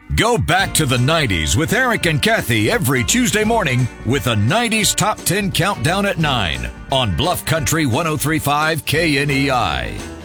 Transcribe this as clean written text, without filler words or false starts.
Go back to the 90s with Eric and Kathy every Tuesday morning with a 90s Top 10 Countdown at 9 on Bluff Country 103.5 KNEI.